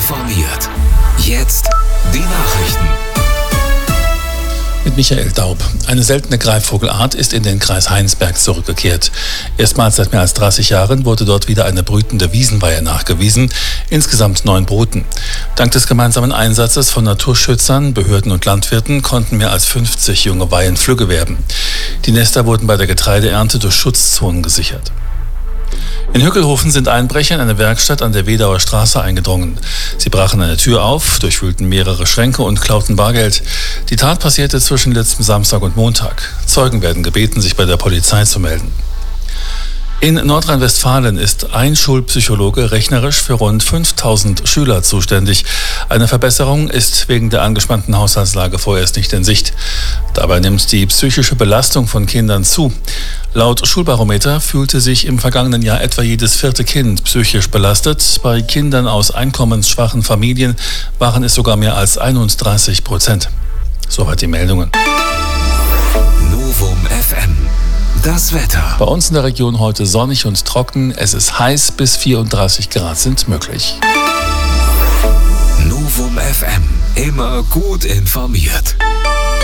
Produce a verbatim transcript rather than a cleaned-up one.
informiert. Jetzt die Nachrichten. Mit Michael Daub. Eine seltene Greifvogelart ist in den Kreis Heinsberg zurückgekehrt. Erstmals seit mehr als dreißig Jahren wurde dort wieder eine brütende Wiesenweihe nachgewiesen, insgesamt neun Bruten. Dank des gemeinsamen Einsatzes von Naturschützern, Behörden und Landwirten konnten mehr als fünfzig junge Weihen flügge werden. Die Nester wurden bei der Getreideernte durch Schutzzonen gesichert. In Hückelhofen sind Einbrecher in eine Werkstatt an der Wedauer Straße eingedrungen. Sie brachen eine Tür auf, durchwühlten mehrere Schränke und klauten Bargeld. Die Tat passierte zwischen letztem Samstag und Montag. Zeugen werden gebeten, sich bei der Polizei zu melden. In Nordrhein-Westfalen ist ein Schulpsychologe rechnerisch für rund fünftausend Schüler zuständig. Eine Verbesserung ist wegen der angespannten Haushaltslage vorerst nicht in Sicht. Dabei nimmt die psychische Belastung von Kindern zu. Laut Schulbarometer fühlte sich im vergangenen Jahr etwa jedes vierte Kind psychisch belastet. Bei Kindern aus einkommensschwachen Familien waren es sogar mehr als einunddreißig Prozent. Soweit die Meldungen. Novum F M. Das Wetter. Bei uns in der Region heute sonnig und trocken. Es ist heiß, bis vierunddreißig Grad sind möglich. Novum F M. Immer gut informiert.